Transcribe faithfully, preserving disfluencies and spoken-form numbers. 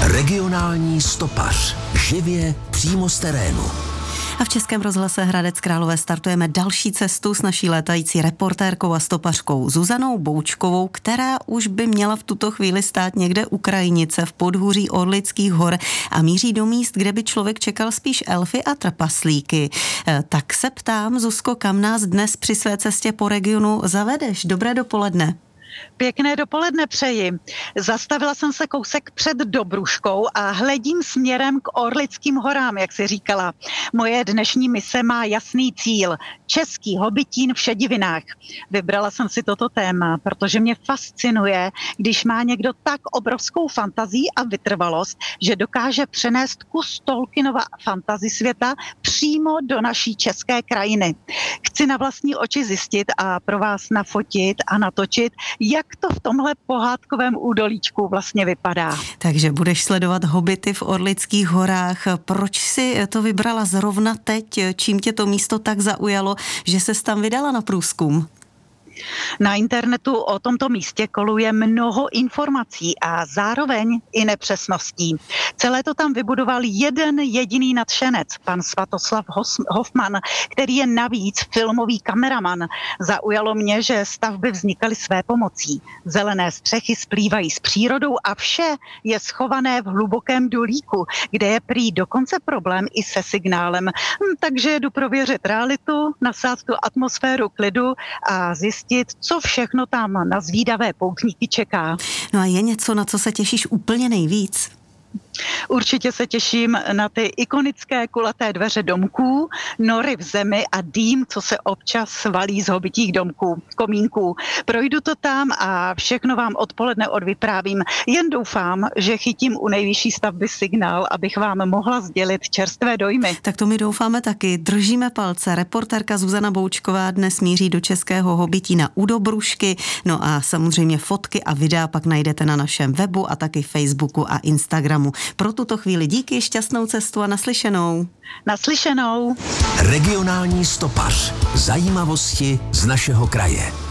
Regionální stopař. Živě přímo z terénu. A v Českém rozhlase Hradec Králové startujeme další cestu s naší létající reportérkou a stopařkou Zuzanou Boučkovou, která už by měla v tuto chvíli stát někde u krajnice v podhůří Orlických hor a míří do míst, kde by člověk čekal spíš elfy a trpaslíky. Tak se ptám, Zuzko, kam nás dnes při své cestě po regionu zavedeš? Dobré dopoledne. Pěkné dopoledne přeji. Zastavila jsem se kousek před Dobruškou a hledím směrem k Orlickým horám, jak si říkala. Moje dnešní mise má jasný cíl. Český hobitín v šedivinách. Vybrala jsem si toto téma, protože mě fascinuje, když má někdo tak obrovskou fantazii a vytrvalost, že dokáže přenést kus Tolkienova fantasy světa přímo do naší české krajiny. Chci na vlastní oči zjistit a pro vás nafotit a natočit, jak to v tomhle pohádkovém údolíčku vlastně vypadá. Takže budeš sledovat hobity v Orlických horách. Proč si to vybrala zrovna teď? Čím tě to místo tak zaujalo, že ses tam vydala na průzkum? Na internetu o tomto místě koluje mnoho informací a zároveň i nepřesností. Celé to tam vybudoval jeden jediný nadšenec, pan Svatoslav Hofman, který je navíc filmový kameraman. Zaujalo mě, že stavby vznikaly své pomocí. Zelené střechy splývají s přírodou a vše je schované v hlubokém dolíku, kde je prý dokonce problém i se signálem. Hm, takže jdu prověřit realitu, nasát tu atmosféru klidu a zjistit, co všechno tam na zvídavé poutníky čeká. No a je něco, na co se těšíš úplně nejvíc? Určitě se těším na ty ikonické kulaté dveře domků, nory v zemi a dým, co se občas valí z hobitích domků, komínků. Projdu to tam a všechno vám odpoledne odvyprávím. Jen doufám, že chytím u nejvyšší stavby signál, abych vám mohla sdělit čerstvé dojmy. Tak to my doufáme taky. Držíme palce. Reportérka Zuzana Boučková dnes míří do českého hobitína u Dobrušky. No a samozřejmě fotky a videa pak najdete na našem webu a taky Facebooku a Instagramu. Pro tuto chvíli díky, šťastnou cestu a naslyšenou. Naslyšenou. Regionální stopař. Zajímavosti z našeho kraje.